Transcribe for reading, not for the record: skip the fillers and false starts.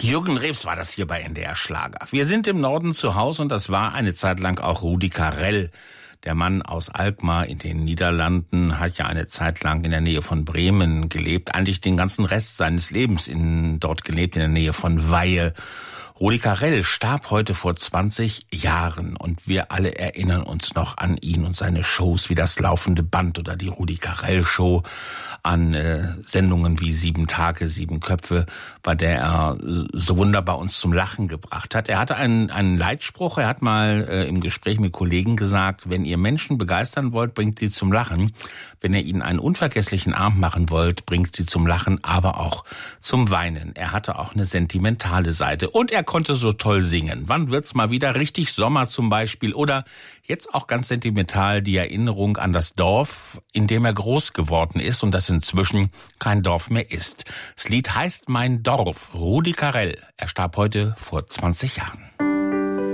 Jürgen Rews war das hier bei NDR Schlager. Wir sind im Norden zu Hause und das war eine Zeit lang auch Rudi Carrell. Der Mann aus Alkmaar in den Niederlanden hat ja eine Zeit lang in der Nähe von Bremen gelebt, eigentlich den ganzen Rest seines Lebens dort gelebt, in der Nähe von Weihe. Rudi Carrell starb heute vor 20 Jahren und wir alle erinnern uns noch an ihn und seine Shows wie das Laufende Band oder die Rudi Carrell Show, an Sendungen wie 7 Tage, 7 Köpfe, bei der er so wunderbar uns zum Lachen gebracht hat. Er hatte einen Leitspruch, er hat mal im Gespräch mit Kollegen gesagt, wenn ihr Menschen begeistern wollt, bringt sie zum Lachen. Wenn ihr ihnen einen unvergesslichen Abend machen wollt, bringt sie zum Lachen, aber auch zum Weinen. Er hatte auch eine sentimentale Seite und er konnte so toll singen. Wann wird's mal wieder richtig Sommer zum Beispiel? Oder jetzt auch ganz sentimental die Erinnerung an das Dorf, in dem er groß geworden ist und das inzwischen kein Dorf mehr ist. Das Lied heißt Mein Dorf. Rudi Carrell. Er starb heute vor 20 Jahren.